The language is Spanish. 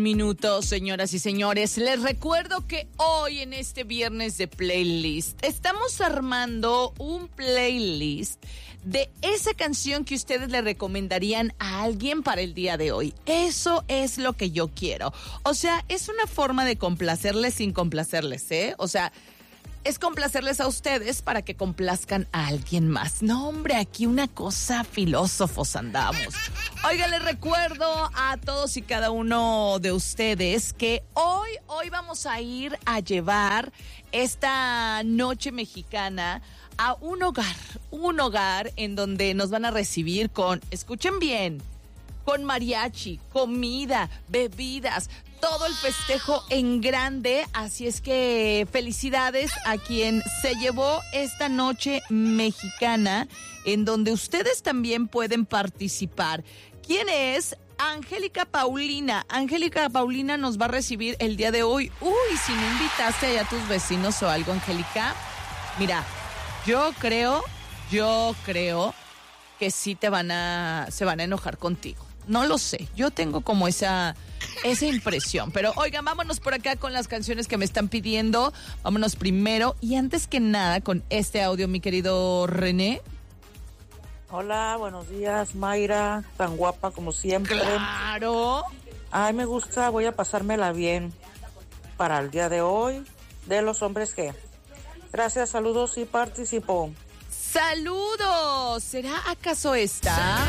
Minutos, señoras y señores. Les recuerdo que hoy en este viernes de playlist estamos armando un playlist de esa canción que ustedes le recomendarían a alguien para el día de hoy. Eso es lo que yo quiero. O sea, es una forma de complacerles sin complacerles, ¿eh? O sea, es complacerles a ustedes para que complazcan a alguien más. No, hombre, aquí una cosa filósofos andamos. Oiga, les recuerdo a todos y cada uno de ustedes que hoy vamos a ir a llevar esta noche mexicana a un hogar en donde nos van a recibir con, escuchen bien, con mariachi, comida, bebidas, todo el festejo en grande. Así es que felicidades a quien se llevó esta noche mexicana, en donde ustedes también pueden participar. ¿Quién es? Angélica Paulina. Angélica Paulina nos va a recibir el día de hoy. Uy, si no invitaste allá a tus vecinos o algo, Angélica. Mira, yo creo que sí se van a enojar contigo. No lo sé, yo tengo como esa impresión. Pero oigan, vámonos por acá con las canciones que me están pidiendo. Vámonos primero y antes que nada con este audio, mi querido René. Hola, buenos días, Mayra, tan guapa como siempre. ¡Claro! Ay, me gusta, voy a pasármela bien para el día de hoy, de los hombres G. Gracias, saludos y participo. ¡Saludos! ¿Será acaso esta?